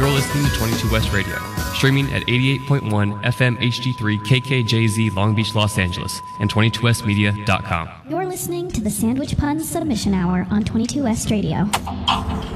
You're listening to 22 West Radio, streaming at 88.1 FM HD3 KKJZ Long Beach, Los Angeles, and 22westmedia.com. You're listening to the Sandwich Puns Submission Hour on 22 West Radio.